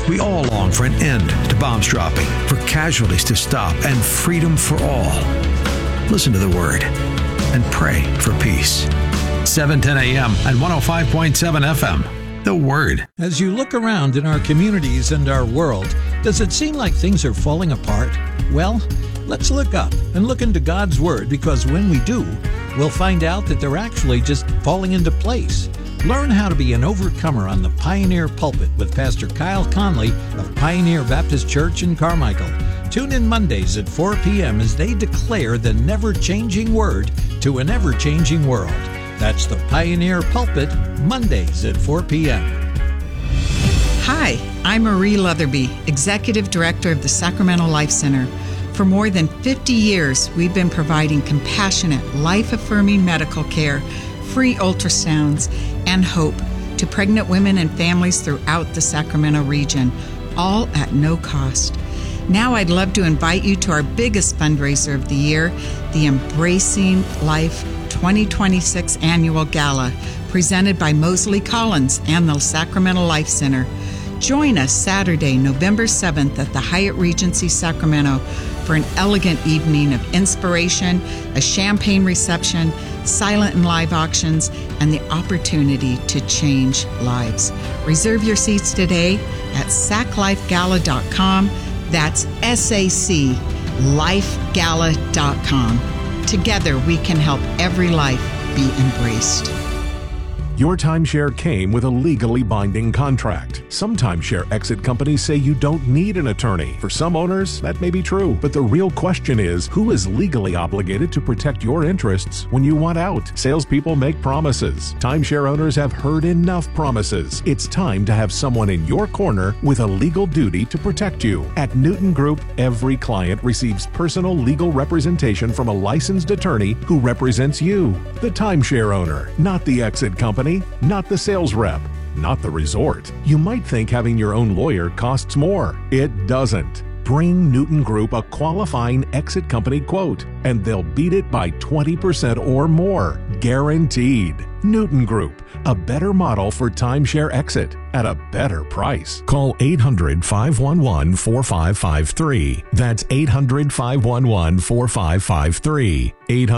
We all long for an end to bombs dropping, for casualties to stop, and freedom for all. Listen to the Word and pray for peace. 7:10 a.m. and 105.7 FM. The Word. As you look around in our communities and our world, does it seem like things are falling apart? Well, let's look up and look into God's Word, because when we do, we'll find out that they're actually just falling into place. Learn how to be an overcomer on the Pioneer Pulpit with Pastor Kyle Conley of Pioneer Baptist Church in Carmichael. Tune in Mondays at 4 p.m. as they declare the never-changing Word to an ever-changing world. That's the Pioneer Pulpit, Mondays at 4 p.m. Hi, I'm Marie Leatherby, Executive Director of the Sacramento Life Center. For more than 50 years, we've been providing compassionate, life-affirming medical care, free ultrasounds, and hope to pregnant women and families throughout the Sacramento region, all at no cost. Now I'd love to invite you to our biggest fundraiser of the year, the Embracing Life 2026 Annual Gala, presented by Mosley Collins and the Sacramento Life Center. Join us Saturday, November 7th at the Hyatt Regency Sacramento for an elegant evening of inspiration, a champagne reception, silent and live auctions, and the opportunity to change lives. Reserve your seats today at saclifegala.com. That's SACLifegala.com. Together we can help every life be embraced. Your timeshare came with a legally binding contract. Some timeshare exit companies say you don't need an attorney. For some owners, that may be true. But the real question is, who is legally obligated to protect your interests when you want out? Salespeople make promises. Timeshare owners have heard enough promises. It's time to have someone in your corner with a legal duty to protect you. At Newton Group, every client receives personal legal representation from a licensed attorney who represents you, the timeshare owner, not the exit company. Not the sales rep, not the resort. You might think having your own lawyer costs more. It doesn't. Bring Newton Group a qualifying exit company quote, and they'll beat it by 20% or more. Guaranteed. Newton Group, a better model for timeshare exit at a better price. Call 800-511-4553. That's 800-511-4553.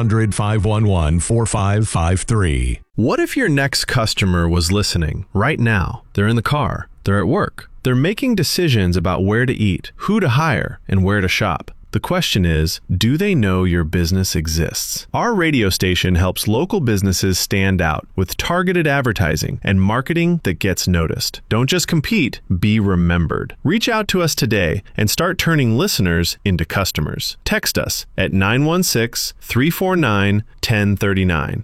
800-511-4553. What if your next customer was listening right now? They're in the car. They're at work. They're making decisions about where to eat, who to hire, and where to shop. The question is, do they know your business exists? Our radio station helps local businesses stand out with targeted advertising and marketing that gets noticed. Don't just compete, be remembered. Reach out to us today and start turning listeners into customers. Text us at 916-349-1039.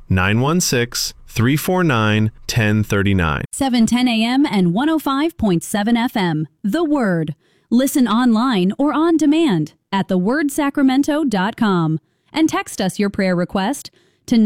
916-349-1039. 7:10 a.m. and 105.7 FM. The Word. Listen online or on demand at thewordsacramento.com and text us your prayer request to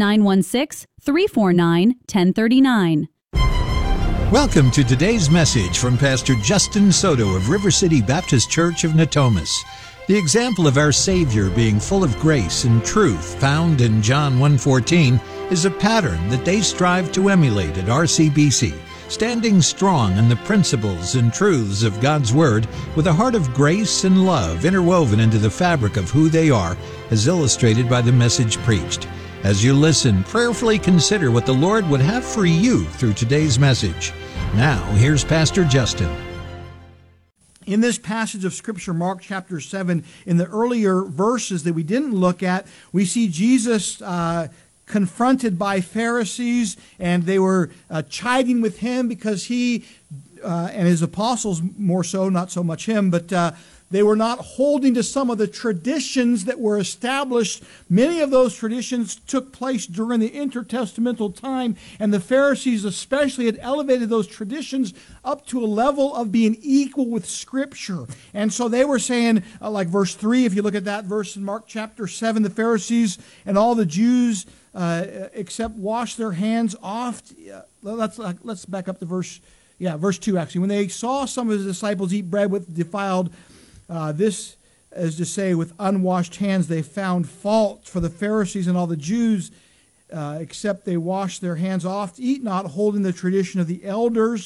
916-349-1039. Welcome to today's message from Pastor Justin Soto of River City Baptist Church of Natomas. The example of our Savior being full of grace and truth found in John 1:14 is a pattern that they strive to emulate at RCBC, standing strong in the principles and truths of God's Word with a heart of grace and love interwoven into the fabric of who they are, as illustrated by the message preached. As you listen, prayerfully consider what the Lord would have for you through today's message. Now, here's Pastor Justin. In this passage of Scripture, Mark chapter 7, in the earlier verses that we didn't look at, we see Jesus confronted by Pharisees, and they were chiding with him because he and his apostles, more so, not so much him, but they were not holding to some of the traditions that were established. Many of those traditions took place during the intertestamental time, and the Pharisees especially had elevated those traditions up to a level of being equal with Scripture. And so they were saying, like verse 3, if you look at that verse in Mark chapter 7, the Pharisees and all the Jews except wash their hands oft. Let's back up to verse 2 actually. When they saw some of his disciples eat bread with defiled, this is to say with unwashed hands, they found fault. For the Pharisees and all the Jews, except they wash their hands oft, eat not, holding the tradition of the elders.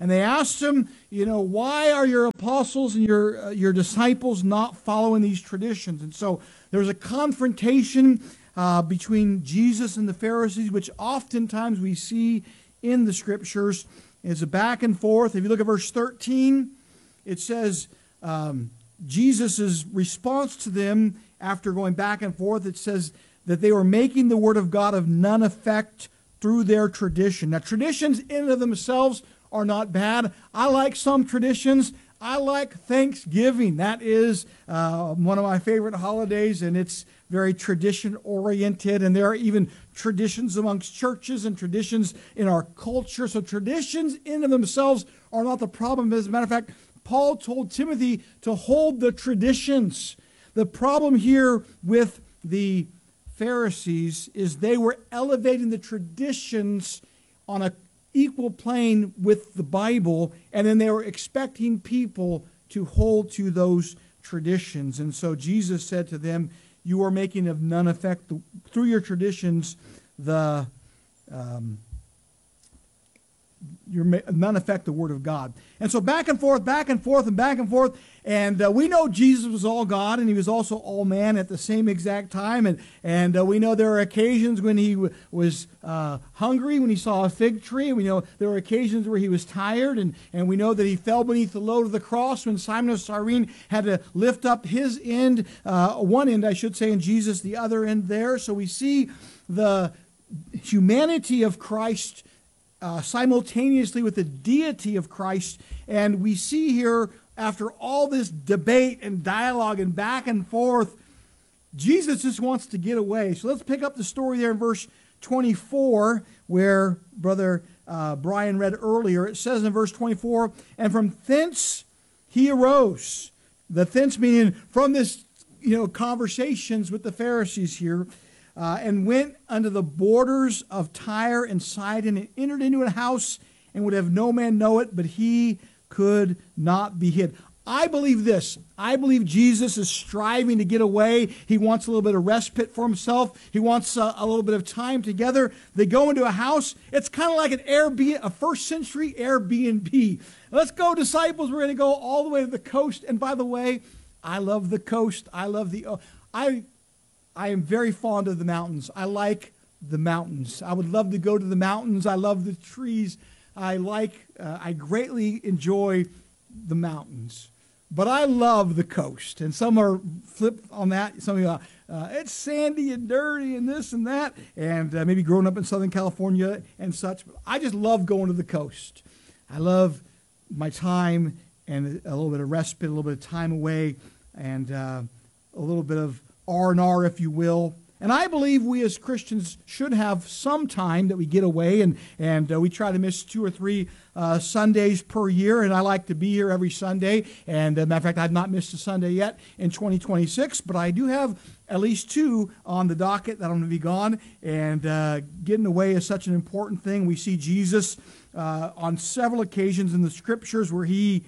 And they asked him, why are your apostles and your disciples not following these traditions? And so there's a confrontation between Jesus and the Pharisees, which oftentimes we see in the Scriptures. It's a back and forth. If you look at verse 13, it says Jesus' response to them after going back and forth, it says that they were making the word of God of none effect through their tradition. Now, traditions in and of themselves are not bad. I like some traditions. I like Thanksgiving. That is one of my favorite holidays, and it's very tradition-oriented, and there are even traditions amongst churches and traditions in our culture. So traditions in and of themselves are not the problem. As a matter of fact, Paul told Timothy to hold the traditions. The problem here with the Pharisees is they were elevating the traditions on an equal plane with the Bible, and then they were expecting people to hold to those traditions. And so Jesus said to them, you are making of none effect through your traditions none affect the Word of God. And so back and forth, and we know Jesus was all God, and he was also all man at the same exact time, and we know there are occasions when he was hungry, when he saw a fig tree, and we know there were occasions where he was tired, and we know that he fell beneath the load of the cross when Simon of Cyrene had to lift up his end, one end, I should say, and Jesus the other end there. So we see the humanity of Christ simultaneously with the deity of Christ. And we see here, after all this debate and dialogue and back and forth, Jesus just wants to get away. So let's pick up the story there in verse 24, where Brother Brian read earlier. It says in verse 24, and from thence he arose. The thence meaning from this, conversations with the Pharisees here, and went unto the borders of Tyre and Sidon, and entered into a house, and would have no man know it, but he could not be hid. I believe this. I believe Jesus is striving to get away. He wants a little bit of respite for himself. He wants a little bit of time together. They go into a house. It's kind of like an Airbnb, a first century Airbnb. Let's go, disciples. We're going to go all the way to the coast. And by the way, I love the coast. I am very fond of the mountains. I like the mountains. I would love to go to the mountains. I love the trees. I greatly enjoy the mountains. But I love the coast. And some are flipped on that. Some of you it's sandy and dirty and this and that. And maybe growing up in Southern California and such. But I just love going to the coast. I love my time and a little bit of respite, a little bit of time away, and a little bit of R&R, if you will. And I believe we as Christians should have some time that we get away, and we try to miss 2 or 3 Sundays per year, and I like to be here every Sunday. And matter of fact, I've not missed a Sunday yet in 2026, but I do have at least 2 on the docket that I'm going to be gone. And getting away is such an important thing. We see Jesus on several occasions in the Scriptures where he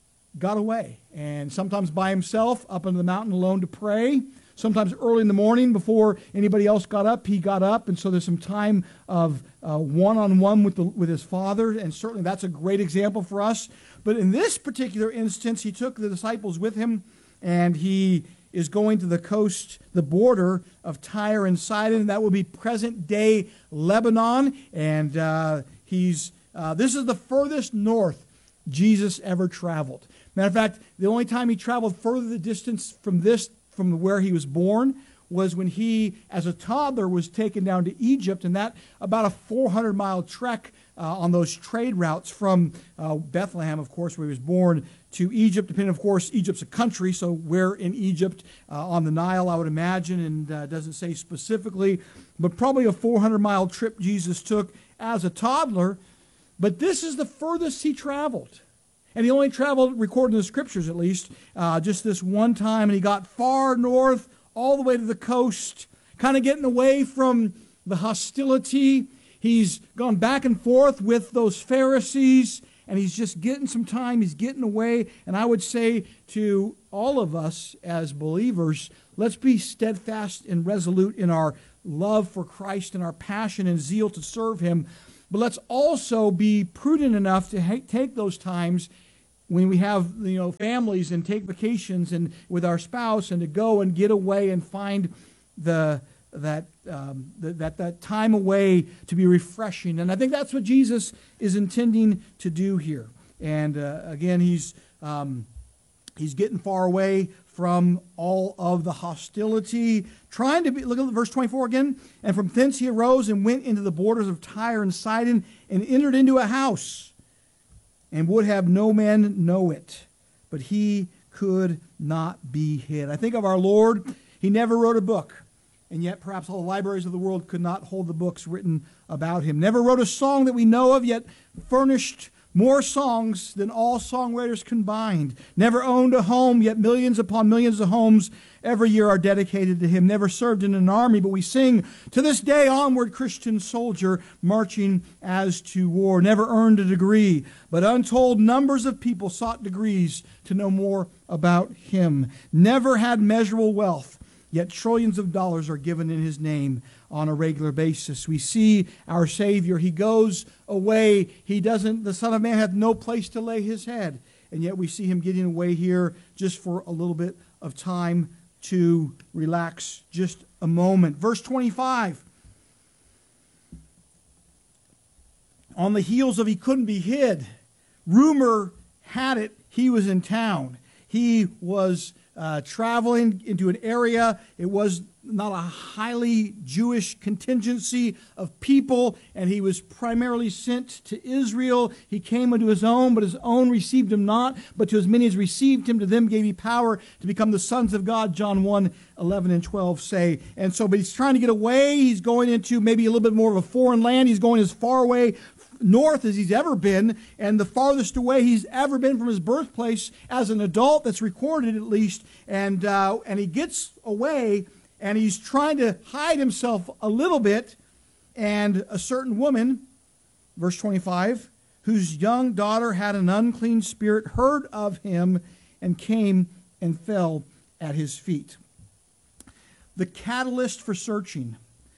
got away, and sometimes by himself up on the mountain alone to pray. Sometimes early in the morning before anybody else got up, he got up, and so there's some time of one-on-one with his Father, and certainly that's a great example for us. But in this particular instance, he took the disciples with him, and he is going to the coast, the border of Tyre and Sidon. That will be present-day Lebanon, and this is the furthest north Jesus ever traveled. Matter of fact, the only time he traveled further the distance from where he was born was when he, as a toddler, was taken down to Egypt, and that about a 400-mile trek on those trade routes from Bethlehem, of course, where he was born, to Egypt. Depending, of course, Egypt's a country, so where in Egypt, on the Nile, I would imagine, and doesn't say specifically, but probably a 400-mile trip Jesus took as a toddler. But this is the furthest he traveled. And he only traveled, recorded in the Scriptures at least, just this one time. And he got far north, all the way to the coast, kind of getting away from the hostility. He's gone back and forth with those Pharisees, and he's just getting some time. He's getting away. And I would say to all of us as believers, let's be steadfast and resolute in our love for Christ and our passion and zeal to serve him. But let's also be prudent enough to take those times when we have families and take vacations and with our spouse and to go and get away and find that time away to be refreshing. And I think that's what Jesus is intending to do here. And again, he's getting far away from all of the hostility, trying to be, look at verse 24 again. And from thence he arose and went into the borders of Tyre and Sidon and entered into a house and would have no man know it. But he could not be hid. I think of our Lord. He never wrote a book. And yet perhaps all the libraries of the world could not hold the books written about him. Never wrote a song that we know of, yet furnished more songs than all songwriters combined. Never owned a home, yet millions upon millions of homes every year are dedicated to him. Never served in an army, but we sing to this day, onward Christian soldier, marching as to war. Never earned a degree, but untold numbers of people sought degrees to know more about him. Never had measurable wealth, yet trillions of dollars are given in his name on a regular basis. We see our Savior. He goes away. The Son of Man hath no place to lay his head. And yet we see him getting away here just for a little bit of time to relax just a moment. Verse 25. On the heels of he couldn't be hid, rumor had it he was in town. He was traveling into an area. It was not a highly Jewish contingency of people, and he was primarily sent to Israel. He came unto his own, but his own received him not. But to as many as received him, to them gave he power to become the sons of God, John 1:11 and 12 say. And so, but he's trying to get away. He's going into maybe a little bit more of a foreign land. He's going as far away north as he's ever been, and the farthest away he's ever been from his birthplace as an adult, that's recorded at least. And he gets away, and he's trying to hide himself a little bit. And a certain woman, verse 25, whose young daughter had an unclean spirit, heard of him and came and fell at his feet. The catalyst for searching.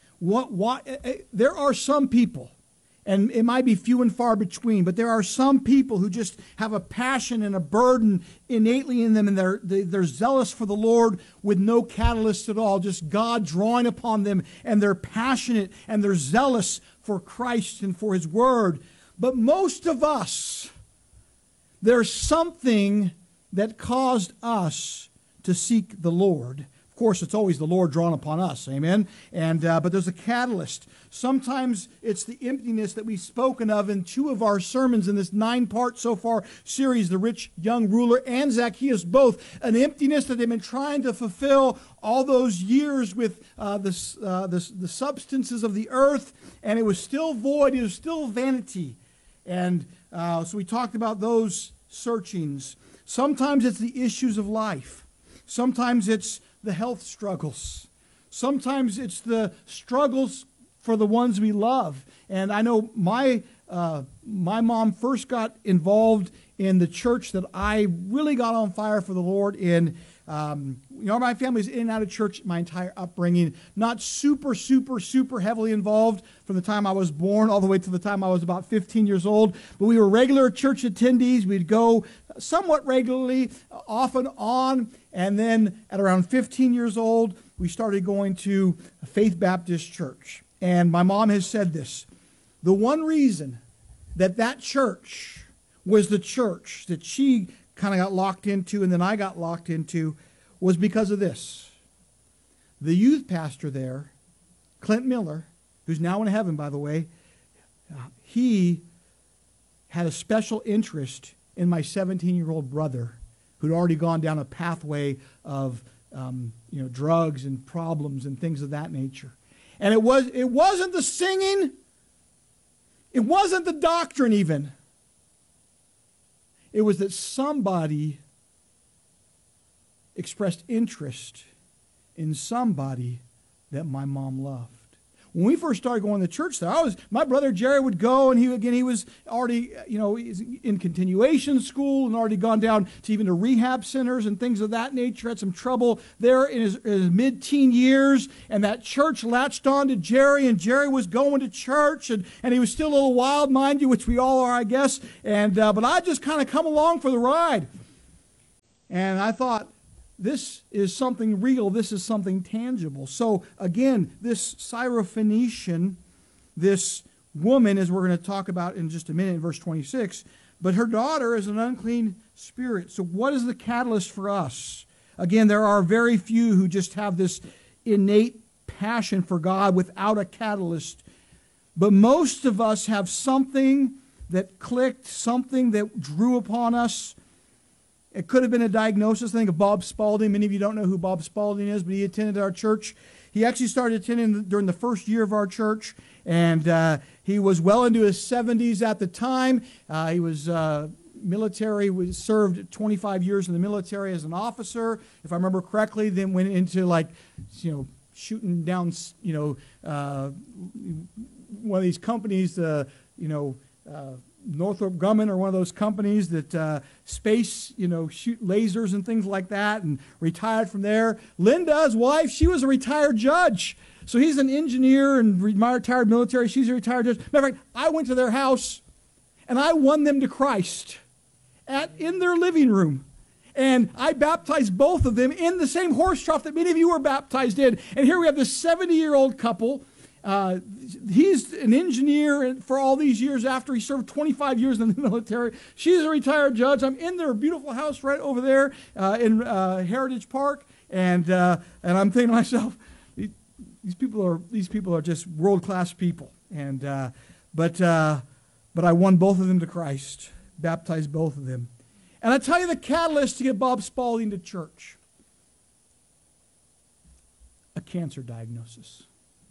There are some people, and it might be few and far between, but there are some people who just have a passion and a burden innately in them, and they're zealous for the Lord with no catalyst at all, just God drawing upon them, and they're passionate and they're zealous for Christ and for his word. But most of us, there's something that caused us to seek the Lord. Of course, it's always the Lord drawn upon us, amen? But there's a catalyst. Sometimes it's the emptiness that we've spoken of in two of our sermons in this 9-part so far series, the rich young ruler and Zacchaeus, both. An emptiness that they've been trying to fulfill all those years with the substances of the earth, and it was still void, it was still vanity. And so we talked about those searchings. Sometimes it's the issues of life. Sometimes it's the health struggles. Sometimes it's the struggles for the ones we love. And I know my mom first got involved in the church that I really got on fire for the Lord in. My family's in and out of church my entire upbringing. Not super heavily involved from the time I was born all the way to the time I was about 15 years old. But we were regular church attendees. We'd go somewhat regularly, off and on. And then at around 15 years old, we started going to Faith Baptist Church. And my mom has said this: the one reason that church was the church that she kind of got locked into and then I got locked into was because of this. The youth pastor there, Clint Miller, who's now in heaven, by the way, he had a special interest in my 17-year-old brother, who'd already gone down a pathway of drugs and problems and things of that nature. And it wasn't the singing, it wasn't the doctrine even. It was that somebody expressed interest in somebody that my mom loved. when we first started going to church there, my brother Jerry would go, and he was already, he's in continuation school and already gone down to even to rehab centers and things of that nature, had some trouble there in his mid-teen years, and that church latched on to Jerry, and Jerry was going to church, and he was still a little wild, mind you, which we all are, I guess, but I just kind of come along for the ride. And I thought, this is something real. This is something tangible. So again, this Syrophoenician, this woman, as we're going to talk about in just a minute in verse 26, but her daughter is an unclean spirit. So what is the catalyst for us? Again, there are very few who just have this innate passion for God without a catalyst. But most of us have something that clicked, something that drew upon us. It could have been a diagnosis. I think of Bob Spalding. Many of you don't know who Bob Spalding is, but he attended our church. He actually started attending during the first year of our church, and he was well into his 70s at the time. He was military, served 25 years in the military as an officer, if I remember correctly, then went into shooting down, one of these companies, Northrop Grumman, or one of those companies that space, shoot lasers and things like that, and retired from there. Linda, his wife, she was a retired judge. So he's an engineer and retired military. She's a retired judge. Matter of fact, I went to their house and I won them to Christ in their living room. And I baptized both of them in the same horse trough that many of you were baptized in. And here we have this 70-year-old couple. He's an engineer for all these years after he served 25 years in the military. She's a retired judge. I'm in their beautiful house right over there in Heritage Park, and I'm thinking to myself, these people are just world-class people. And but I won both of them to Christ, baptized both of them. And I tell you the catalyst to get Bob Spalding to church: a cancer diagnosis.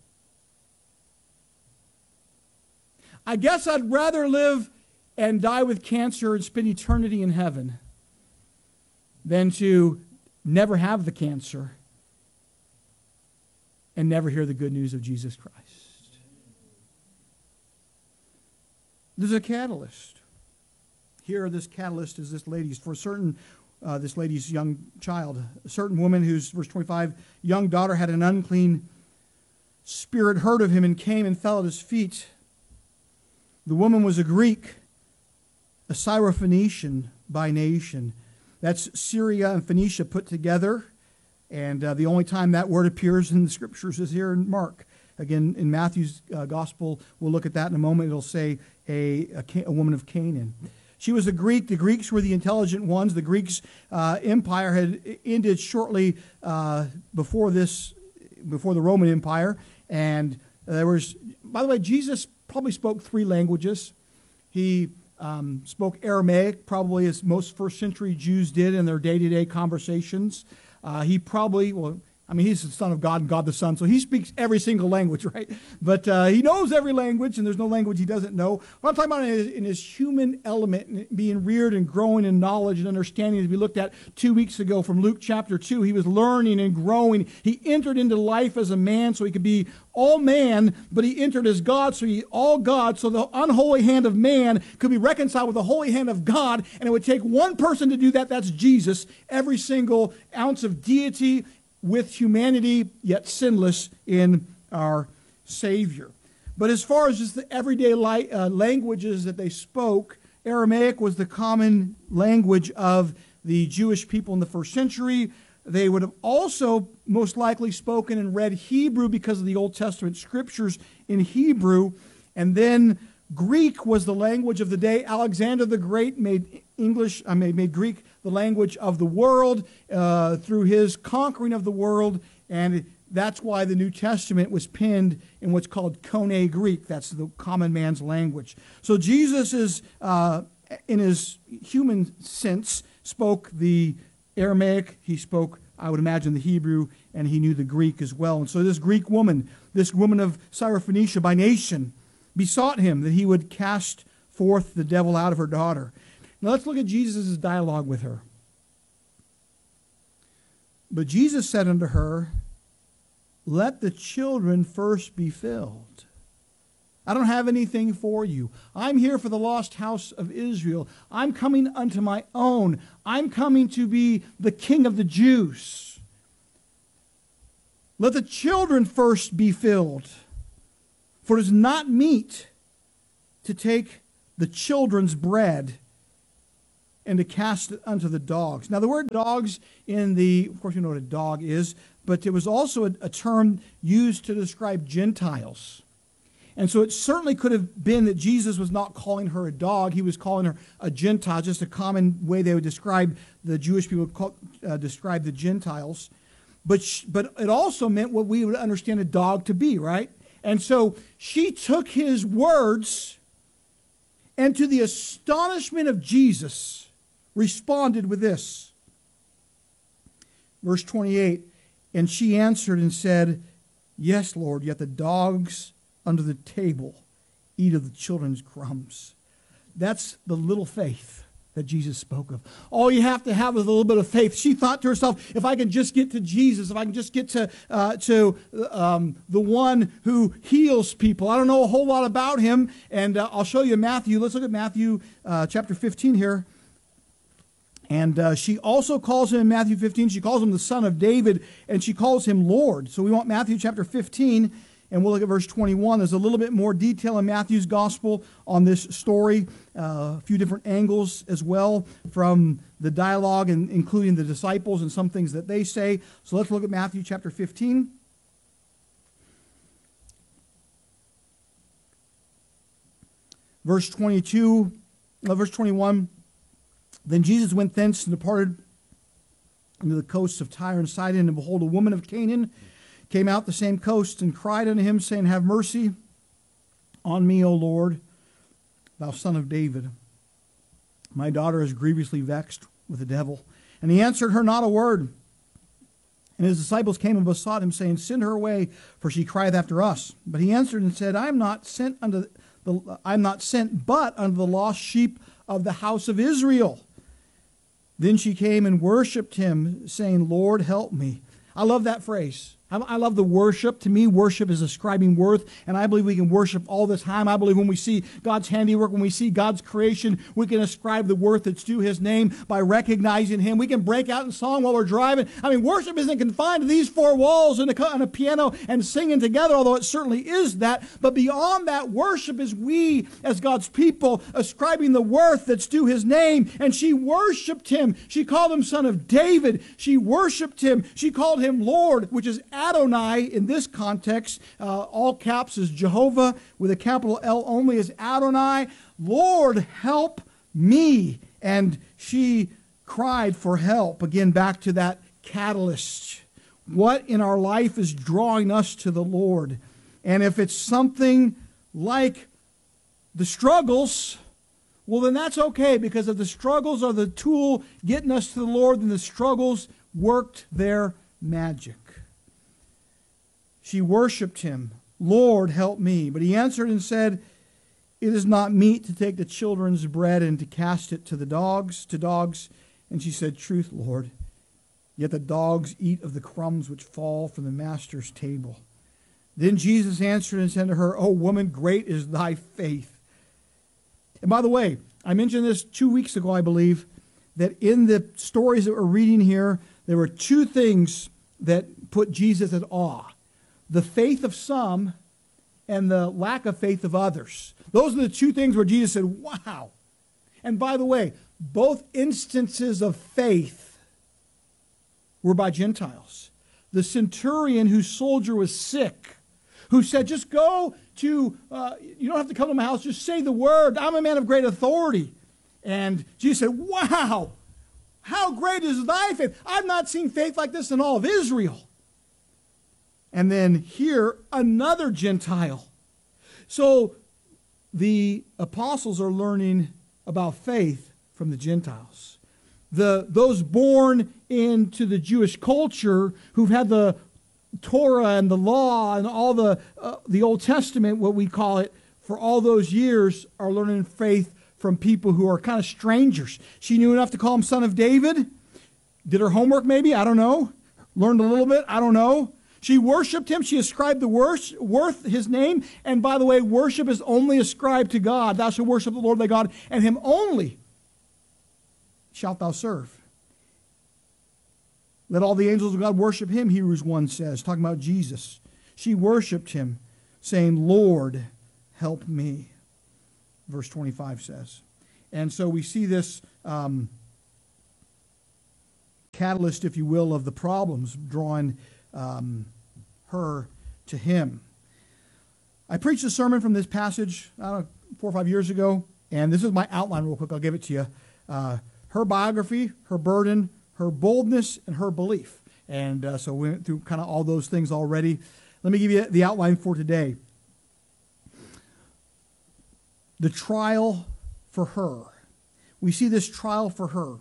I guess I'd rather live and die with cancer and spend eternity in heaven than to never have the cancer and never hear the good news of Jesus Christ. There's a catalyst. Here, this catalyst is this lady's. For certain, this lady's young child, a certain woman whose, verse 25, young daughter had an unclean spirit, heard of him and came and fell at his feet. The woman was a Greek, a Syrophoenician by nation. That's Syria and Phoenicia put together. And the only time that word appears in the Scriptures is here in Mark. Again, in Matthew's Gospel, we'll look at that in a moment. It'll say a woman of Canaan. She was a Greek. The Greeks were the intelligent ones. The Greeks' empire had ended shortly before the Roman Empire. And there was, by the way, Jesus probably spoke 3 languages. He spoke Aramaic, probably as most first-century Jews did in their day-to-day conversations. He probably, he's the Son of God and God the Son, so he speaks every single language, right? But he knows every language, and there's no language he doesn't know. What I'm talking about in his human element, being reared and growing in knowledge and understanding, as we looked at 2 weeks ago from Luke chapter 2. He was learning and growing. He entered into life as a man so he could be all man, but he entered as God, so he all God, so the unholy hand of man could be reconciled with the holy hand of God, and it would take one person to do that. That's Jesus. Every single ounce of deity with humanity, yet sinless in our Savior. But as far as just the everyday languages that they spoke, Aramaic was the common language of the Jewish people in the first century. They would have also most likely spoken and read Hebrew because of the Old Testament scriptures in Hebrew. And then Greek was the language of the day. Alexander the Great made Greek the language of the world through his conquering of the world. And that's why the New Testament was penned in what's called Koine Greek. That's the common man's language. So Jesus is, in his human sense, spoke the Aramaic. He spoke, I would imagine, the Hebrew, and he knew the Greek as well. And so this Greek woman, this woman of Syrophoenicia by nation, besought him that he would cast forth the devil out of her daughter. Now let's look at Jesus' dialogue with her. But Jesus said unto her, let the children first be filled. I don't have anything for you. I'm here for the lost house of Israel. I'm coming unto my own. I'm coming to be the King of the Jews. Let the children first be filled. For it is not meet to take the children's bread and to cast it unto the dogs. Now, the word dogs of course you know what a dog is, but it was also a term used to describe Gentiles. And so it certainly could have been that Jesus was not calling her a dog. He was calling her a Gentile, just a common way they would describe the Jewish people, describe the Gentiles. But it also meant what we would understand a dog to be, right? And so she took his words and to the astonishment of Jesus responded with this. Verse 28, and she answered and said, yes, Lord, yet the dogs under the table eat of the children's crumbs. That's the little faith that Jesus spoke of. All you have to have is a little bit of faith. She thought to herself, if I can just get to Jesus, if I can just get to the one who heals people. I don't know a whole lot about him, and I'll show you Matthew. Let's look at Matthew chapter 15 here. And she also calls him in Matthew 15, she calls him the Son of David, and she calls him Lord. So we want Matthew chapter 15, and we'll look at verse 21. There's a little bit more detail in Matthew's gospel on this story, a few different angles as well from the dialogue, and including the disciples and some things that they say. So let's look at Matthew chapter 15. Verse 21. Then Jesus went thence and departed into the coasts of Tyre and Sidon, and behold, a woman of Canaan came out the same coast and cried unto him, saying, have mercy on me, O Lord, thou Son of David. My daughter is grievously vexed with the devil. And he answered her not a word. And his disciples came and besought him, saying, send her away, for she crieth after us. But he answered and said, I am not sent but unto the lost sheep of the house of Israel. Then she came and worshipped him, saying, Lord, help me. I love that phrase. I love the worship. To me, worship is ascribing worth, and I believe we can worship all the time. I believe when we see God's handiwork, when we see God's creation, we can ascribe the worth that's due his name by recognizing him. We can break out in song while we're driving. I mean, worship isn't confined to these four walls and a piano and singing together, although it certainly is that. But beyond that, worship is we, as God's people, ascribing the worth that's due his name. And she worshiped him. She called him Son of David. She worshiped him. She called him Lord, which is Adonai in this context. All caps is Jehovah, with a capital L only is Adonai. Lord, help me. And she cried for help. Again, back to that catalyst. What in our life is drawing us to the Lord? And if it's something like the struggles, well, then that's okay, because if the struggles are the tool getting us to the Lord, then the struggles worked their magic. She worshiped him. Lord, help me. But he answered and said, it is not meet to take the children's bread and to cast it to dogs. And she said, truth, Lord. Yet the dogs eat of the crumbs which fall from the master's table. Then Jesus answered and said to her, O woman, great is thy faith. And by the way, I mentioned this 2 weeks ago, I believe, that in the stories that we're reading here, there were two things that put Jesus at awe. The faith of some and the lack of faith of others. Those are the two things where Jesus said, wow. And by the way, both instances of faith were by Gentiles. The centurion whose soldier was sick, who said, just go to, you don't have to come to my house, just say the word. I'm a man of great authority. And Jesus said, wow, how great is thy faith? I've not seen faith like this in all of Israel. And then here, another Gentile. So the apostles are learning about faith from the Gentiles. Those born into the Jewish culture who've had the Torah and the law and all the Old Testament, what we call it, for all those years are learning faith from people who are kind of strangers. She knew enough to call him Son of David. Did her homework maybe? I don't know. Learned a little bit? I don't know. She worshiped him. She ascribed the worth his name. And by the way, worship is only ascribed to God. Thou shalt worship the Lord thy God, and him only shalt thou serve. Let all the angels of God worship him, Hebrews 1 says, talking about Jesus. She worshiped him, saying, Lord, help me, verse 25 says. And so we see this catalyst, if you will, of the problems drawing her to him. I preached a sermon from this passage, I don't know, 4 or 5 years ago, and this is my outline real quick. I'll give it to you. Her biography, her burden, her boldness, and her belief. And so we went through kind of all those things already. Let me give you the outline for today. The trial for her. We see this trial for her.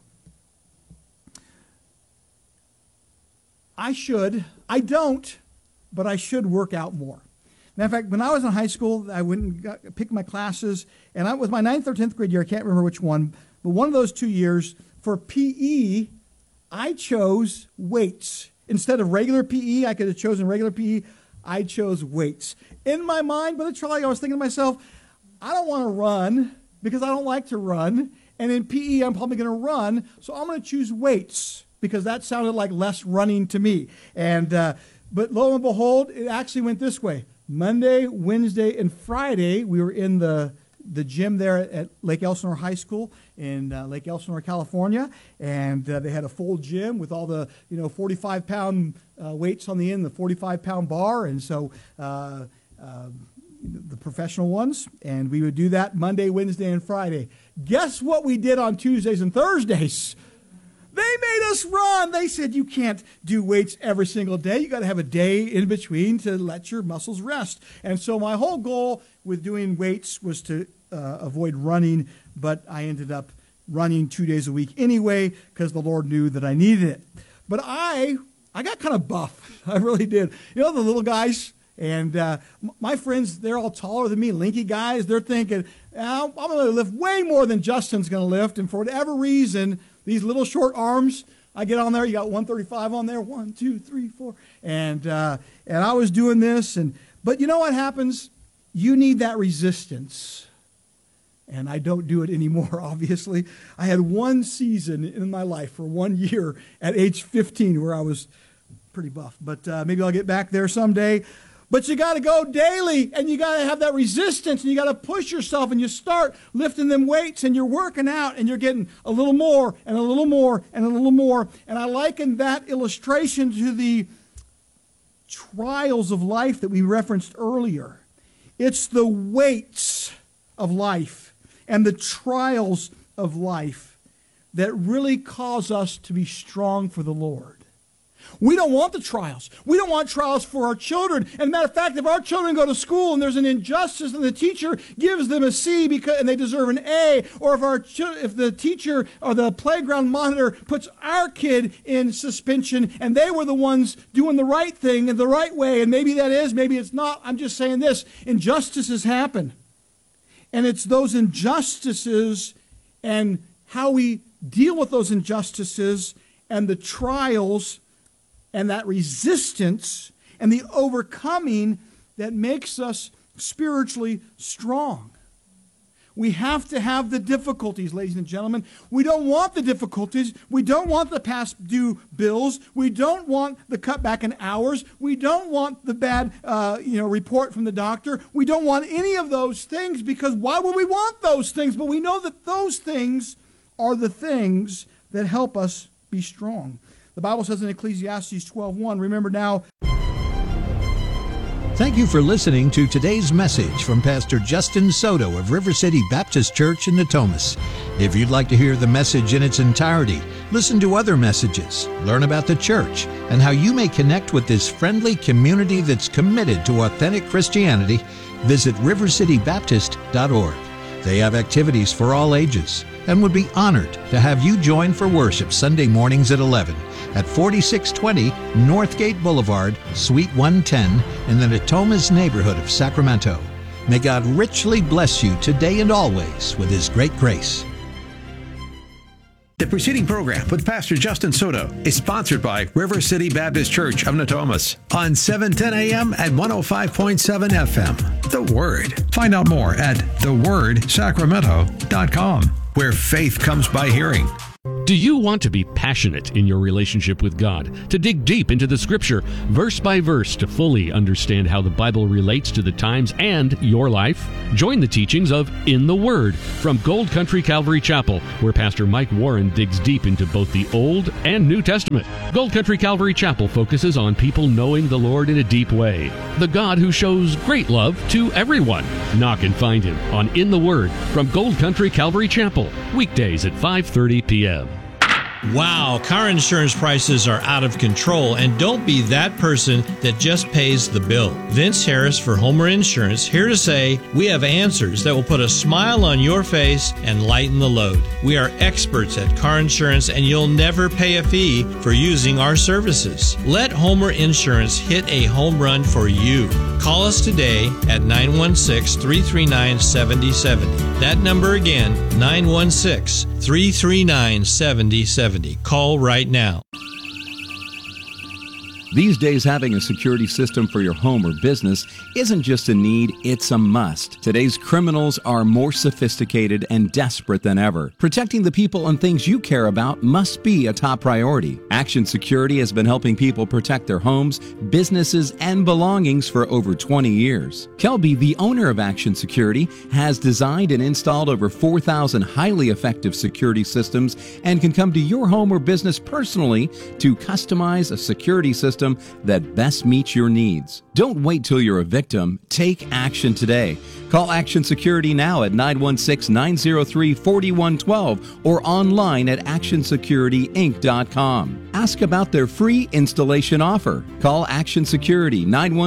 I don't, but I should work out more. Matter of fact, when I was in high school, I went and picked my classes, and it was my 9th or 10th grade year, I can't remember which one, but one of those 2 years, for PE, I chose weights. Instead of regular PE, I could have chosen regular PE, I chose weights. In my mind, by the trial, I was thinking to myself, I don't want to run because I don't like to run, and in PE, I'm probably going to run, so I'm going to choose weights, because that sounded like less running to me. And but lo and behold, it actually went this way. Monday, Wednesday, and Friday, we were in the gym there at Lake Elsinore High School in Lake Elsinore, California, and they had a full gym with all the 45-pound weights on the end, the 45-pound bar, and so the professional ones, and we would do that Monday, Wednesday, and Friday. Guess what we did on Tuesdays and Thursdays? They made us run. They said you can't do weights every single day. You got to have a day in between to let your muscles rest. And so my whole goal with doing weights was to avoid running, but I ended up running 2 days a week anyway because the Lord knew that I needed it. But I got kind of buff. I really did. You know, the little guys, and my friends, they're all taller than me, lanky guys. They're thinking, I'm going to lift way more than Justin's going to lift. And for whatever reason, these little short arms, I get on there, you got 135 on there, 1, 2, 3, 4. And I was doing this. But you know what happens? You need that resistance. And I don't do it anymore, obviously. I had one season in my life for 1 year at age 15 where I was pretty buff. But maybe I'll get back there someday. But you got to go daily, and you got to have that resistance, and you got to push yourself, and you start lifting them weights, and you're working out, and you're getting a little more, and a little more, and a little more. And I liken that illustration to the trials of life that we referenced earlier. It's the weights of life and the trials of life that really cause us to be strong for the Lord. We don't want the trials. We don't want trials for our children. And matter of fact, if our children go to school and there's an injustice and the teacher gives them a C and they deserve an A, or if the teacher or the playground monitor puts our kid in suspension and they were the ones doing the right thing in the right way, and maybe that is, maybe it's not. I'm just saying this. Injustices happen. And it's those injustices and how we deal with those injustices and the trials and that resistance and the overcoming that makes us spiritually strong. We have to have the difficulties, ladies and gentlemen. We don't want the difficulties. We don't want the past due bills. We don't want the cutback in hours. We don't want the bad report from the doctor. We don't want any of those things, because why would we want those things? But we know that those things are the things that help us be strong. The Bible says in Ecclesiastes 12:1, remember now. Thank you for listening to today's message from Pastor Justin Soto of River City Baptist Church in Natomas. If you'd like to hear the message in its entirety, listen to other messages, learn about the church, and how you may connect with this friendly community that's committed to authentic Christianity, visit rivercitybaptist.org. They have activities for all ages and would be honored to have you join for worship Sunday mornings at 11 at 4620 Northgate Boulevard, Suite 110 in the Natomas neighborhood of Sacramento. May God richly bless you today and always with His great grace. The preceding program with Pastor Justin Soto is sponsored by River City Baptist Church of Natomas on 710 AM and 105.7 FM. The Word. Find out more at thewordsacramento.com, where faith comes by hearing. Do you want to be passionate in your relationship with God, to dig deep into the Scripture, verse by verse, to fully understand how the Bible relates to the times and your life? Join the teachings of In the Word from Gold Country Calvary Chapel, where Pastor Mike Warren digs deep into both the Old and New Testament. Gold Country Calvary Chapel focuses on people knowing the Lord in a deep way, the God who shows great love to everyone. Knock and find Him on In the Word from Gold Country Calvary Chapel, weekdays at 5:30 p.m. Wow, car insurance prices are out of control, and don't be that person that just pays the bill. Vince Harris for Homer Insurance, here to say we have answers that will put a smile on your face and lighten the load. We are experts at car insurance, and you'll never pay a fee for using our services. Let Homer Insurance hit a home run for you. Call us today at 916-339-7070. That number again, 916-339-7070. Call right now. These days, having a security system for your home or business isn't just a need, it's a must. Today's criminals are more sophisticated and desperate than ever. Protecting the people and things you care about must be a top priority. Action Security has been helping people protect their homes, businesses, and belongings for over 20 years. Kelby, the owner of Action Security, has designed and installed over 4,000 highly effective security systems and can come to your home or business personally to customize a security system that best meets your needs. Don't wait till you're a victim. Take action today. Call Action Security now at 916-903-4112 or online at actionsecurityinc.com. Ask about their free installation offer. Call Action Security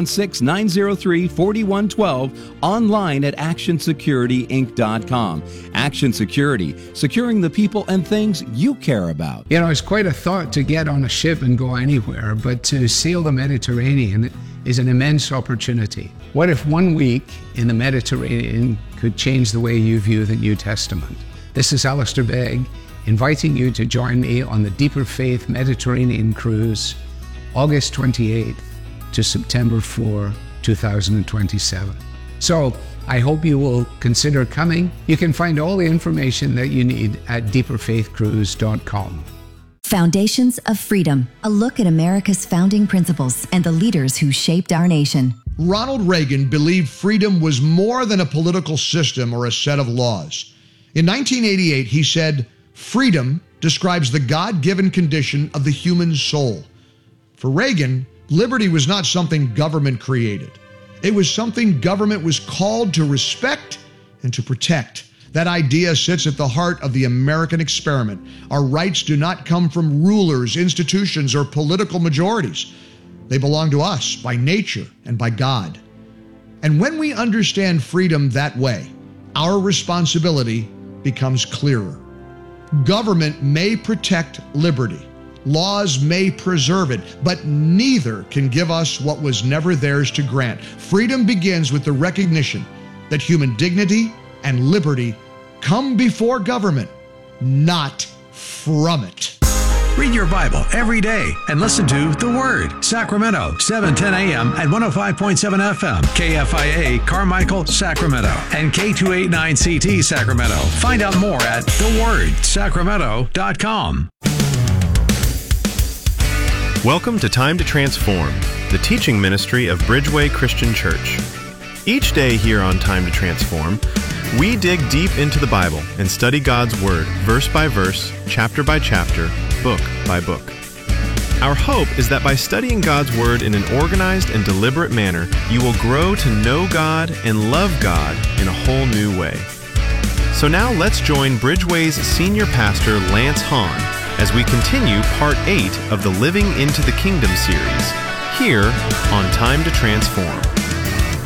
916-903-4112 online at actionsecurityinc.com. Action Security, securing the people and things you care about. You know, it's quite a thought to get on a ship and go anywhere, but to sail the Mediterranean is an immense opportunity. What if 1 week in the Mediterranean could change the way you view the New Testament? This is Alistair Begg, inviting you to join me on the Deeper Faith Mediterranean Cruise, August 28th to September 4, 2027. So, I hope you will consider coming. You can find all the information that you need at deeperfaithcruise.com. Foundations of Freedom, a look at America's founding principles and the leaders who shaped our nation. Ronald Reagan believed freedom was more than a political system or a set of laws. In 1988, he said, "Freedom describes the God-given condition of the human soul." For Reagan, liberty was not something government created. It was something government was called to respect and to protect. That idea sits at the heart of the American experiment. Our rights do not come from rulers, institutions, or political majorities. They belong to us by nature and by God. And when we understand freedom that way, our responsibility becomes clearer. Government may protect liberty. Laws may preserve it, but neither can give us what was never theirs to grant. Freedom begins with the recognition that human dignity and liberty come before government, not from it. Read your Bible every day and listen to The Word. Sacramento, 710 AM and 105.7 FM. KFIA Carmichael, Sacramento. And K289CT Sacramento. Find out more at thewordsacramento.com. Welcome to Time to Transform, the teaching ministry of Bridgeway Christian Church. Each day here on Time to Transform, we dig deep into the Bible and study God's Word, verse by verse, chapter by chapter, book by book. Our hope is that by studying God's Word in an organized and deliberate manner, you will grow to know God and love God in a whole new way. So now let's join Bridgeway's senior pastor, Lance Hahn, as we continue part 8 of the Living into the Kingdom series, here on Time to Transform.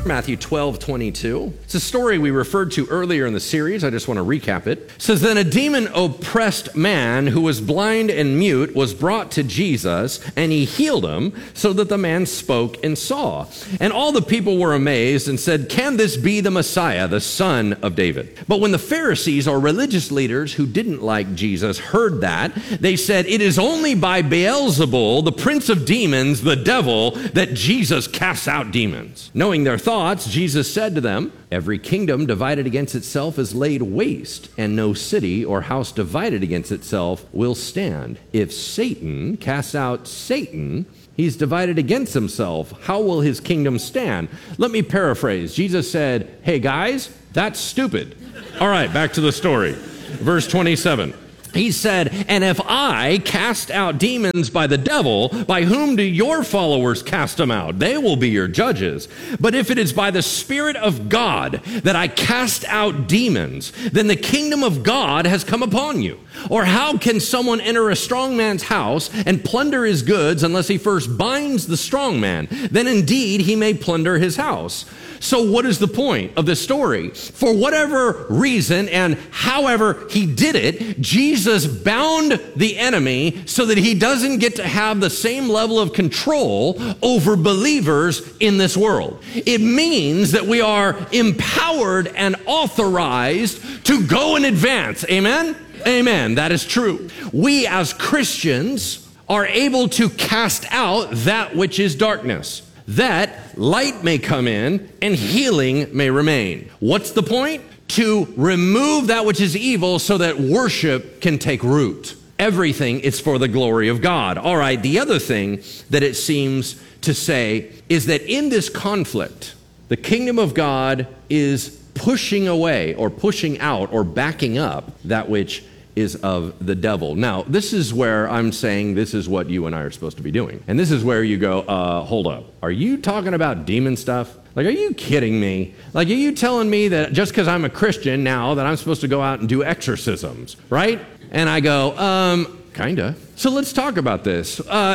Matthew 12:22. It's a story we referred to earlier in the series. I just want to recap it. It says, then a demon-oppressed man who was blind and mute was brought to Jesus, and he healed him so that the man spoke and saw. And all the people were amazed and said, can this be the Messiah, the son of David? But when the Pharisees, or religious leaders who didn't like Jesus, heard that, they said, it is only by Beelzebul, the prince of demons, the devil, that Jesus casts out demons. Knowing their thoughts, Jesus said to them, every kingdom divided against itself is laid waste, and no city or house divided against itself will stand. If Satan casts out Satan, he's divided against himself. How will his kingdom stand? Let me paraphrase. Jesus said, hey guys, that's stupid. All right, back to the story. Verse 27. He said, and if I cast out demons by the devil, by whom do your followers cast them out? They will be your judges. But if it is by the Spirit of God that I cast out demons, then the kingdom of God has come upon you. Or how can someone enter a strong man's house and plunder his goods unless he first binds the strong man? Then indeed he may plunder his house. So what is the point of this story? For whatever reason and however he did it, Jesus bound the enemy so that he doesn't get to have the same level of control over believers in this world. It means that we are empowered and authorized to go in advance. Amen? Amen. That is true. We as Christians are able to cast out that which is darkness, that light may come in and healing may remain. What's the point? To remove that which is evil so that worship can take root. Everything is for the glory of God. All right, the other thing that it seems to say is that in this conflict, the kingdom of God is pushing away or pushing out or backing up that which is of the devil. Now, this is where I'm saying this is what you and I are supposed to be doing. And this is where you go, hold up. Are you talking about demon stuff? Like, are you kidding me? Like, are you telling me that just because I'm a Christian now that I'm supposed to go out and do exorcisms, right? And I go, kinda. So let's talk about this.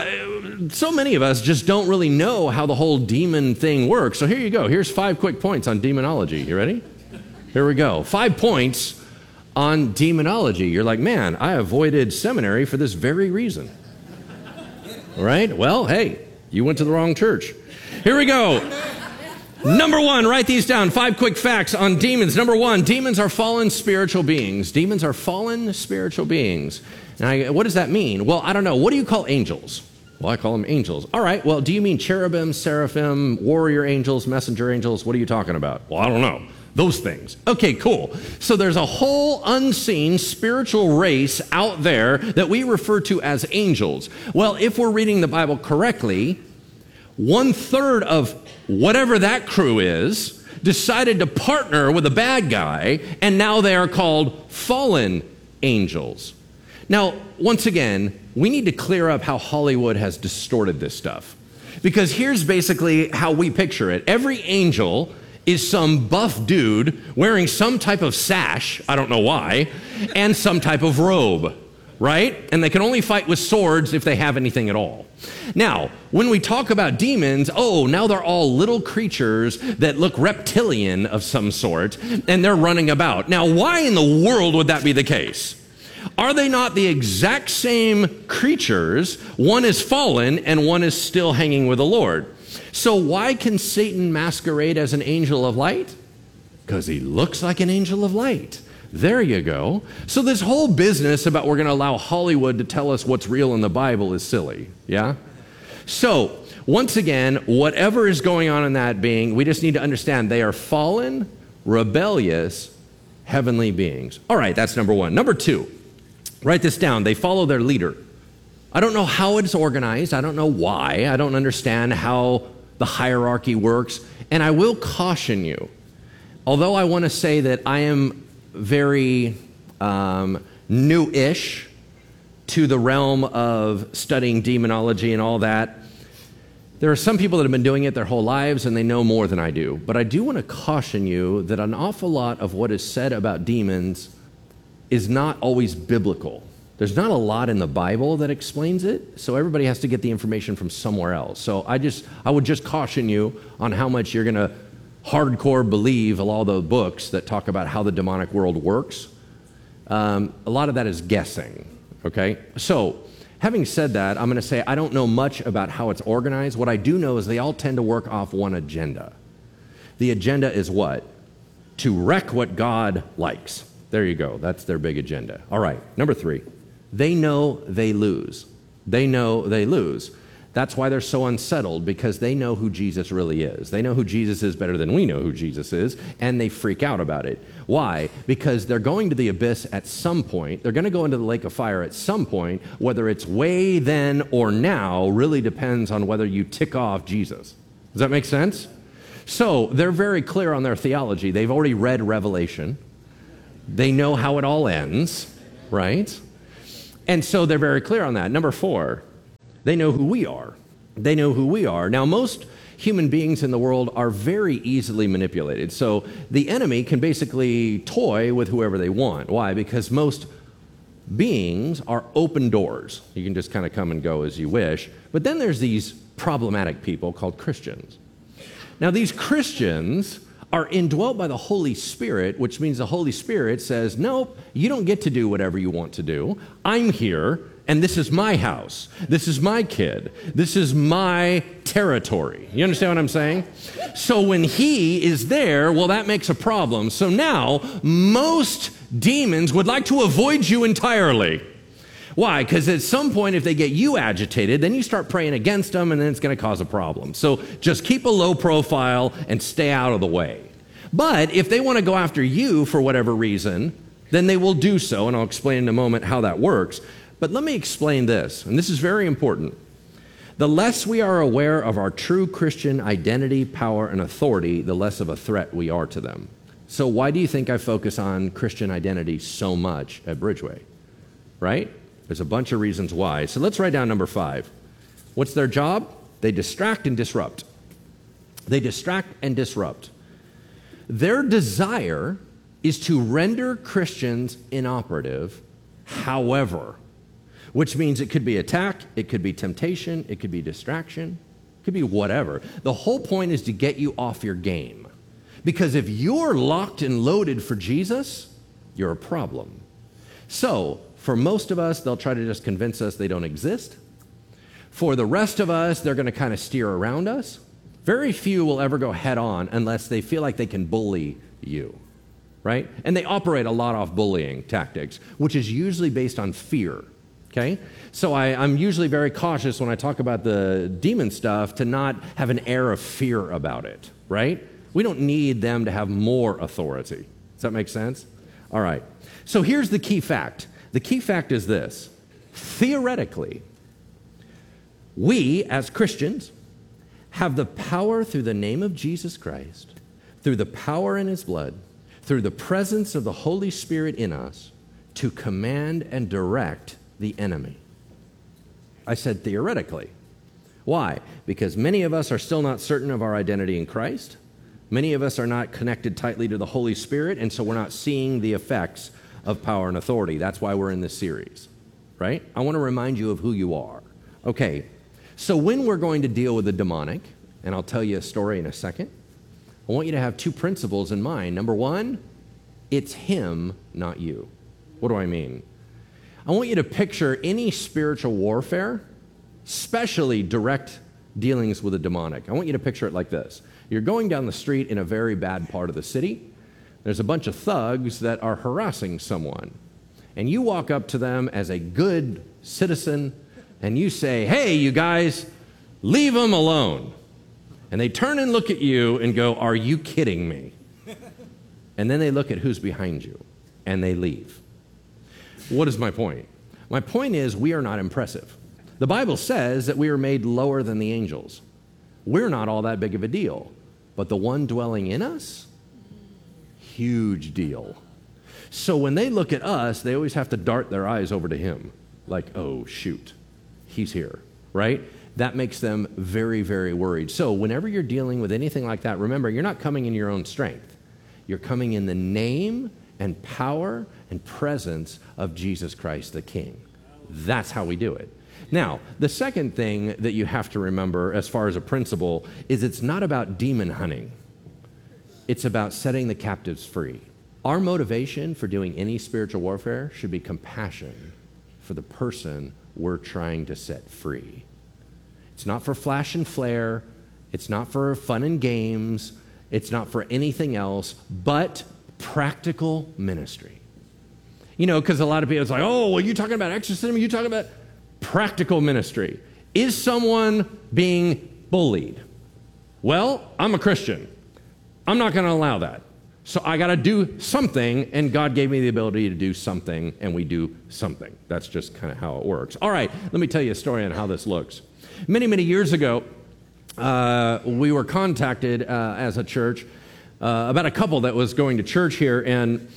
So many of us just don't really know how the whole demon thing works. So here you go. Here's 5 quick points on demonology. You ready? Here we go. 5 points on demonology. You're like, man, I avoided seminary for this very reason. All right? Well, hey, you went to the wrong church. Here we go. Number 1, write these down. 5 quick facts on demons. Number 1, demons are fallen spiritual beings. Demons are fallen spiritual beings. Now, what does that mean? Well, I don't know. What do you call angels? Well, I call them angels. All right. Well, do you mean cherubim, seraphim, warrior angels, messenger angels? What are you talking about? Well, I don't know. Those things. Okay, cool. So there's a whole unseen spiritual race out there that we refer to as angels. Well, if we're reading the Bible correctly, 1/3 of whatever that crew is decided to partner with a bad guy, and now they are called fallen angels. Now, once again, we need to clear up how Hollywood has distorted this stuff. Because here's basically how we picture it. Every angel is some buff dude wearing some type of sash, I don't know why, and some type of robe, right? And they can only fight with swords if they have anything at all. Now, when we talk about demons, now they're all little creatures that look reptilian of some sort, and they're running about. Now, why in the world would that be the case? Are they not the exact same creatures? One is fallen and one is still hanging with the Lord. So why can Satan masquerade as an angel of light? Because he looks like an angel of light. There you go. So this whole business about we're going to allow Hollywood to tell us what's real in the Bible is silly, yeah? So, once again, whatever is going on in that being, we just need to understand they are fallen, rebellious, heavenly beings. All right, that's number 1. Number 2, write this down. They follow their leader. I don't know how it's organized. I don't know why. I don't understand how the hierarchy works. And I will caution you, although I want to say that I am very new-ish to the realm of studying demonology and all that, there are some people that have been doing it their whole lives and they know more than I do. But I do want to caution you that an awful lot of what is said about demons is not always biblical. There's not a lot in the Bible that explains it, so everybody has to get the information from somewhere else. So I would just caution you on how much you're going to hardcore believe all the books that talk about how the demonic world works, a lot of that is guessing, okay? So, having said that, I'm going to say I don't know much about how it's organized. What I do know is they all tend to work off one agenda. The agenda is what? To wreck what God likes. There you go. That's their big agenda. All right, number 3. They know they lose. They know they lose. That's why they're so unsettled, because they know who Jesus really is. They know who Jesus is better than we know who Jesus is, and they freak out about it. Why? Because they're going to the abyss at some point. They're going to go into the lake of fire at some point. Whether it's way then or now really depends on whether you tick off Jesus. Does that make sense? So they're very clear on their theology. They've already read Revelation. They know how it all ends, right? And so they're very clear on that. Number 4, they know who we are. They know who we are. Now, most human beings in the world are very easily manipulated. So the enemy can basically toy with whoever they want. Why? Because most beings are open doors. You can just kind of come and go as you wish. But then there's these problematic people called Christians. Now, these Christians are indwelt by the Holy Spirit, which means the Holy Spirit says, nope, you don't get to do whatever you want to do. I'm here, and this is my house. This is my kid. This is my territory. You understand what I'm saying? So when he is there, well, that makes a problem. So now, most demons would like to avoid you entirely. Why? Because at some point, if they get you agitated, then you start praying against them, and then it's going to cause a problem. So just keep a low profile and stay out of the way. But if they want to go after you for whatever reason, then they will do so, and I'll explain in a moment how that works. But let me explain this, and this is very important. The less we are aware of our true Christian identity, power, and authority, the less of a threat we are to them. So why do you think I focus on Christian identity so much at Bridgeway? Right? There's a bunch of reasons why. So let's write down number 5. What's their job? They distract and disrupt. They distract and disrupt. Their desire is to render Christians inoperative, however, which means it could be attack, it could be temptation, it could be distraction, it could be whatever. The whole point is to get you off your game. Because if you're locked and loaded for Jesus, you're a problem. So, for most of us, they'll try to just convince us they don't exist. For the rest of us, they're going to kind of steer around us. Very few will ever go head on unless they feel like they can bully you, right? And they operate a lot off bullying tactics, which is usually based on fear, okay? So I'm usually very cautious when I talk about the demon stuff to not have an air of fear about it, right? We don't need them to have more authority. Does that make sense? All right. So here's the key fact. The key fact is this. Theoretically, we as Christians have the power through the name of Jesus Christ, through the power in his blood, through the presence of the Holy Spirit in us, to command and direct the enemy. I said theoretically. Why? Because many of us are still not certain of our identity in Christ. Many of us are not connected tightly to the Holy Spirit, and so we're not seeing the effects of power and authority. That's why we're in this series, right? I want to remind you of who you are. Okay, so when we're going to deal with the demonic, and I'll tell you a story in a second, I want you to have 2 principles in mind. Number 1, it's him, not you. What do I mean? I want you to picture any spiritual warfare, especially direct dealings with the demonic. I want you to picture it like this. You're going down the street in a very bad part of the city. There's a bunch of thugs that are harassing someone. And you walk up to them as a good citizen, and you say, hey, you guys, leave them alone. And they turn and look at you and go, are you kidding me? And then they look at who's behind you, and they leave. What is my point? My point is we are not impressive. The Bible says that we are made lower than the angels. We're not all that big of a deal. But the one dwelling in us, huge deal. So when they look at us, they always have to dart their eyes over to him. Like, oh, shoot, he's here, right? That makes them very, very worried. So whenever you're dealing with anything like that, remember, you're not coming in your own strength. You're coming in the name and power and presence of Jesus Christ the King. That's how we do it. Now, the second thing that you have to remember as far as a principle is it's not about demon hunting. it's about setting the captives free. Our motivation for doing any spiritual warfare should be compassion for the person we're trying to set free. It's not for flash and flare. It's not for fun and games. It's not for anything else but practical ministry. You know, because a lot of people, it's like, oh, well, you talking about exorcism? You talking about practical ministry? Is someone being bullied? Well, I'm a Christian. I'm not going to allow that. So I got to do something, and God gave me the ability to do something, and we do something. That's just kind of how it works. All right, let me tell you a story on how this looks. Many, many years ago, we were contacted as a church about a couple that was going to church here, and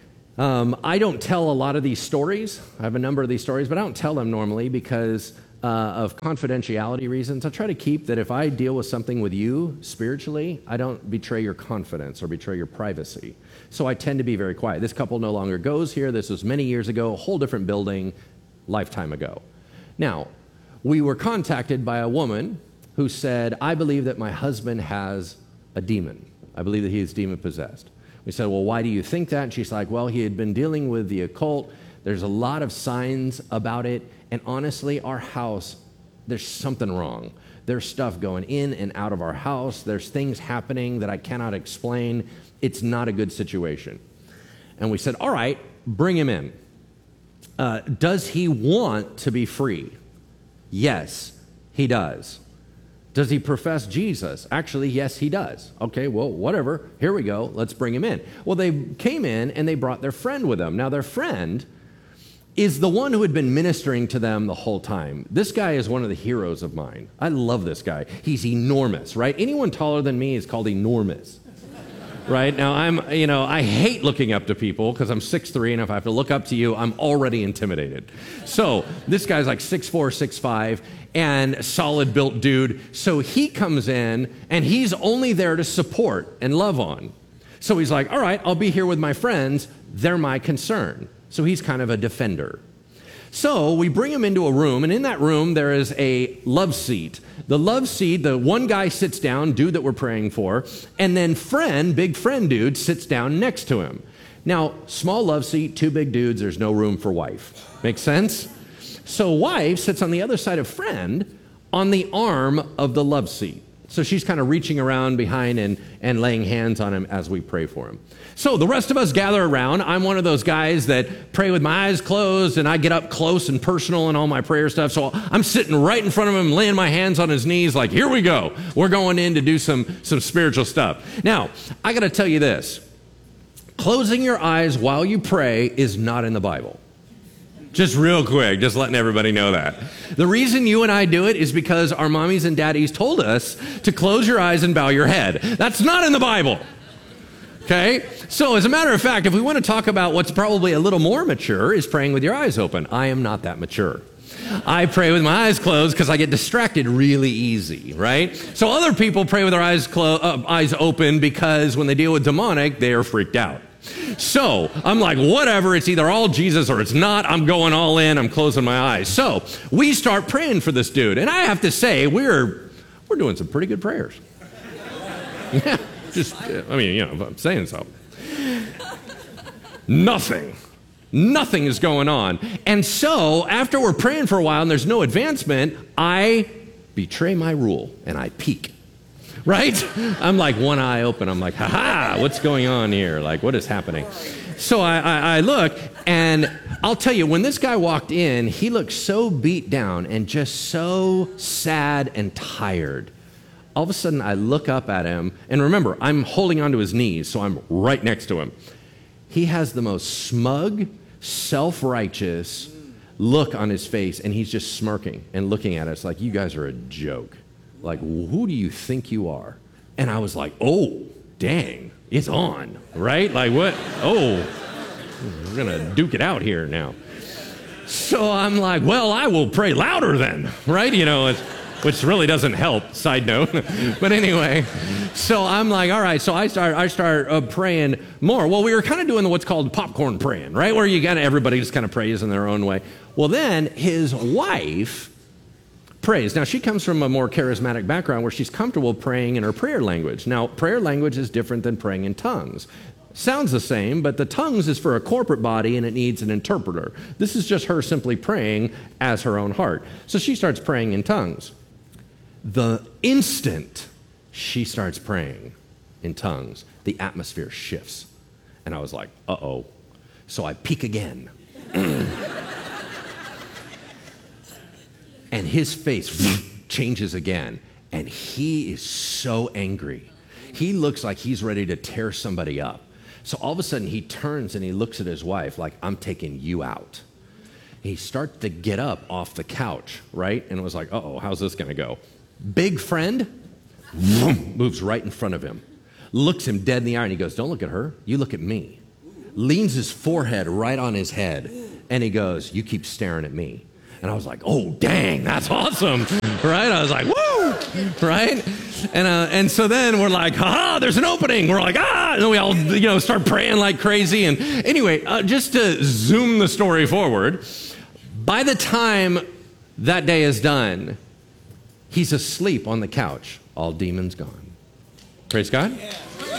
I don't tell a lot of these stories. I have a number of these stories, but I don't tell them normally because of confidentiality reasons. I try to keep that if I deal with something with you spiritually, I don't betray your confidence or betray your privacy. So I tend to be very quiet. This couple no longer goes here. This was many years ago, a whole different building, lifetime ago. Now, we were contacted by a woman who said, I believe that my husband has a demon. I believe that he is demon-possessed. We said, well, why do you think that? And she's like, well, he had been dealing with the occult. There's a lot of signs about it. And honestly, our house, there's something wrong. There's stuff going in and out of our house. There's things happening that I cannot explain. It's not a good situation. And we said, all right, bring him in. Does he want to be free? Yes, he does. Does he profess Jesus? Actually, yes, he does. Okay, well, whatever. Here we go. Let's bring him in. Well, they came in and they brought their friend with them. Now, their friend is the one who had been ministering to them the whole time. This guy is one of the heroes of mine. I love this guy. He's enormous, right? Anyone taller than me is called enormous, right? Now, I hate looking up to people because I'm 6'3", and if I have to look up to you, I'm already intimidated. So this guy's like 6'4", 6'5", and solid built dude. So he comes in and he's only there to support and love on. So he's like, all right, I'll be here with my friends. They're my concern. So he's kind of a defender. So we bring him into a room, and in that room there is a love seat. The love seat, the one guy sits down, dude that we're praying for, and then big friend dude sits down next to him. Now, small love seat, two big dudes, there's no room for wife. Make sense? So wife sits on the other side of friend on the arm of the love seat. So she's kind of reaching around behind and laying hands on him as we pray for him. So the rest of us gather around. I'm one of those guys that pray with my eyes closed, and I get up close and personal and all my prayer stuff. So I'm sitting right in front of him, laying my hands on his knees like, here we go. We're going in to do some spiritual stuff. Now, I got to tell you this. Closing your eyes while you pray is not in the Bible. Just real quick, just letting everybody know that. The reason you and I do it is because our mommies and daddies told us to close your eyes and bow your head. That's not in the Bible. Okay? So as a matter of fact, if we want to talk about what's probably a little more mature is praying with your eyes open. I am not that mature. I pray with my eyes closed because I get distracted really easy, right? So other people pray with their eyes open because when they deal with demonic, they are freaked out. So I'm like, whatever, it's either all Jesus or it's not. I'm going all in. I'm closing my eyes. So we start praying for this dude. And I have to say, we're doing some pretty good prayers. Yeah, I'm saying so. Nothing is going on. And so after we're praying for a while and there's no advancement, I betray my rule and I peek. Right? I'm like one eye open. I'm like, what's going on here? Like, what is happening? So I look, and I'll tell you, when this guy walked in, he looked so beat down and just so sad and tired. All of a sudden, I look up at him, and remember, I'm holding onto his knees, so I'm right next to him. He has the most smug, self-righteous look on his face, and he's just smirking and looking at us like, you guys are a joke. Like, who do you think you are? And I was like, oh, dang, it's on, right? Like, what? Oh, we're going to duke it out here now. So I'm like, well, I will pray louder then, right? Which really doesn't help, side note. But anyway, so I'm like, all right, so I start praying more. Well, we were kind of doing what's called popcorn praying, right? Where everybody just kind of prays in their own way. Well, then his wife prays. Now, she comes from a more charismatic background where she's comfortable praying in her prayer language. Now, prayer language is different than praying in tongues. Sounds the same, but the tongues is for a corporate body and it needs an interpreter. This is just her simply praying as her own heart. So she starts praying in tongues. The instant she starts praying in tongues, the atmosphere shifts. And I was like, uh-oh. So I peek again. And his face changes again. And he is so angry. He looks like he's ready to tear somebody up. So all of a sudden he turns and he looks at his wife like, I'm taking you out. He starts to get up off the couch, right? And it was like, uh-oh, how's this going to go? Big friend moves right in front of him, looks him dead in the eye, and he goes, don't look at her, you look at me. Leans his forehead right on his head, and he goes, you keep staring at me. And I was like, oh, dang, that's awesome, right? I was like, woo, right? And so then we're like, ha, there's an opening. We're like, and then we all, start praying like crazy. And anyway, just to zoom the story forward, by the time that day is done, he's asleep on the couch, all demons gone. Praise God. Yeah.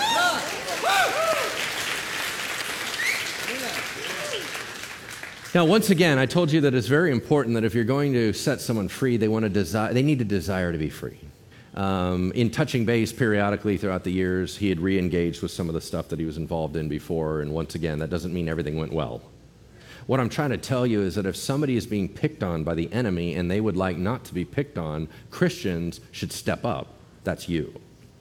Now, once again, I told you that it's very important that if you're going to set someone free, they need a desire to be free. In touching base periodically throughout the years, he had re-engaged with some of the stuff that he was involved in before, and once again, that doesn't mean everything went well. What I'm trying to tell you is that if somebody is being picked on by the enemy and they would like not to be picked on, Christians should step up. That's you.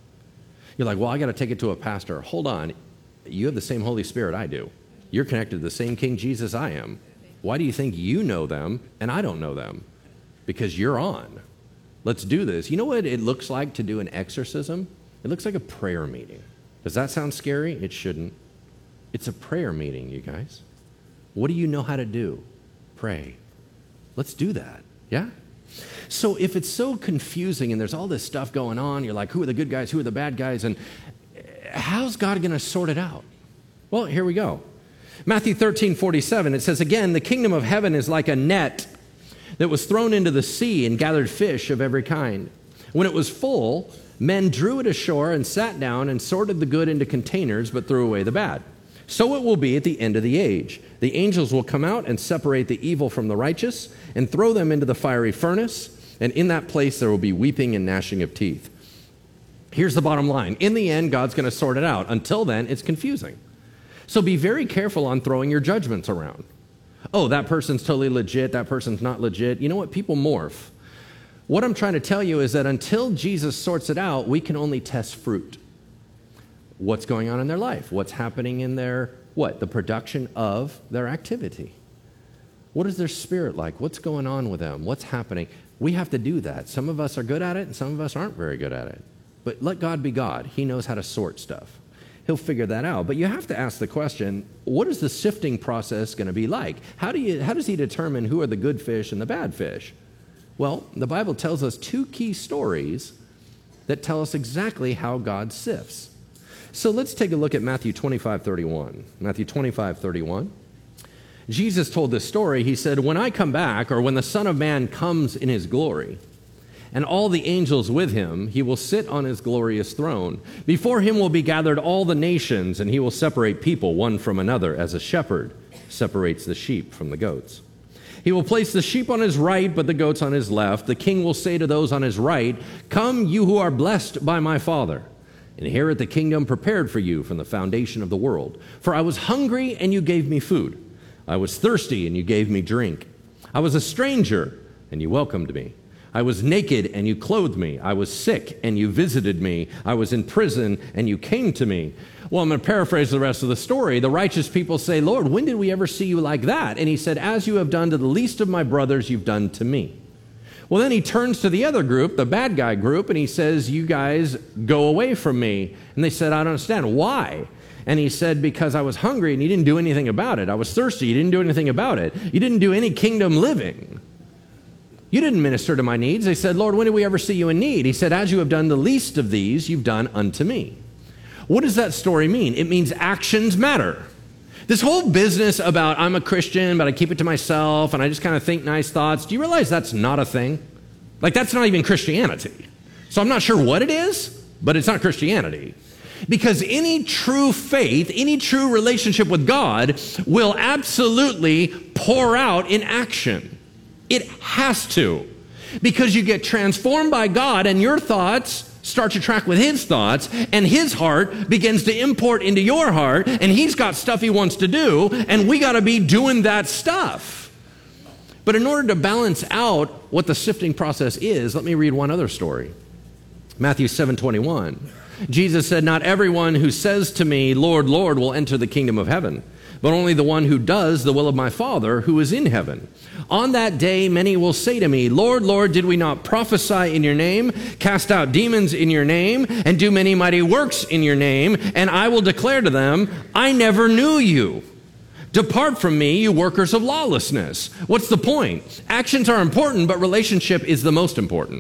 You're like, well, I got to take it to a pastor. Hold on. You have the same Holy Spirit I do. You're connected to the same King Jesus I am. Why do you think you know them and I don't know them? Because you're on. Let's do this. You know what it looks like to do an exorcism? It looks like a prayer meeting. Does that sound scary? It shouldn't. It's a prayer meeting, you guys. What do you know how to do? Pray. Let's do that. Yeah? So if it's so confusing and there's all this stuff going on, you're like, who are the good guys? Who are the bad guys? And how's God going to sort it out? Well, here we go. Matthew 13:47, it says, again, the kingdom of heaven is like a net that was thrown into the sea and gathered fish of every kind. When it was full, men drew it ashore and sat down and sorted the good into containers, but threw away the bad. So it will be at the end of the age. The angels will come out and separate the evil from the righteous and throw them into the fiery furnace, and in that place there will be weeping and gnashing of teeth. Here's the bottom line. In the end, God's going to sort it out. Until then, it's confusing. So be very careful on throwing your judgments around. Oh, that person's totally legit, that person's not legit. You know what? People morph. What I'm trying to tell you is that until Jesus sorts it out, we can only test fruit. What's going on in their life? What's happening in their, the production of their activity. What is their spirit like? What's going on with them? What's happening? We have to do that. Some of us are good at it and some of us aren't very good at it. But let God be God. He knows how to sort stuff. He'll figure that out. But you have to ask the question, what is the sifting process going to be like? How does he determine who are the good fish and the bad fish? Well, the Bible tells us two key stories that tell us exactly how God sifts. So let's take a look at Matthew 25:31. Matthew 25:31. Jesus told this story. He said, when I come back, or when the Son of Man comes in his glory, and all the angels with him, he will sit on his glorious throne. Before him will be gathered all the nations, and he will separate people one from another, as a shepherd separates the sheep from the goats. He will place the sheep on his right, but the goats on his left. The king will say to those on his right, come, you who are blessed by my Father, inherit the kingdom prepared for you from the foundation of the world. For I was hungry, and you gave me food. I was thirsty, and you gave me drink. I was a stranger, and you welcomed me. I was naked, and you clothed me. I was sick, and you visited me. I was in prison, and you came to me. Well, I'm going to paraphrase the rest of the story. The righteous people say, Lord, when did we ever see you like that? And he said, as you have done to the least of my brothers, you've done to me. Well, then he turns to the other group, the bad guy group, and he says, you guys go away from me. And they said, I don't understand. Why? And he said, because I was hungry, and you didn't do anything about it. I was thirsty. You didn't do anything about it. You didn't do any kingdom living. You didn't minister to my needs. They said, Lord, when did we ever see you in need? He said, as you have done the least of these, you've done unto me. What does that story mean? It means actions matter. This whole business about I'm a Christian, but I keep it to myself, and I just kind of think nice thoughts, do you realize that's not a thing? Like, that's not even Christianity. So I'm not sure what it is, but it's not Christianity. Because any true faith, any true relationship with God will absolutely pour out in action. It has to. Because you get transformed by God and your thoughts start to track with his thoughts, and his heart begins to import into your heart, and he's got stuff he wants to do, and we got to be doing that stuff. But in order to balance out what the sifting process is, let me read one other story. Matthew 7:21. Jesus said, "Not everyone who says to me, 'Lord, Lord,' will enter the kingdom of heaven, but only the one who does the will of my Father who is in heaven. On that day, many will say to me, 'Lord, Lord, did we not prophesy in your name, cast out demons in your name, and do many mighty works in your name?' And I will declare to them, 'I never knew you. Depart from me, you workers of lawlessness.'" What's the point? Actions are important, but relationship is the most important.